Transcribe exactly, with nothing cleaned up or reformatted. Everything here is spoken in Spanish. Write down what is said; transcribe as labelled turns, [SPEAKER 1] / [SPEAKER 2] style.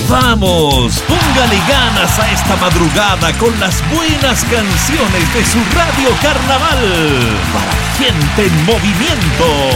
[SPEAKER 1] Vamos, póngale ganas a esta madrugada con las buenas canciones de su Radio Carnaval para gente en movimiento.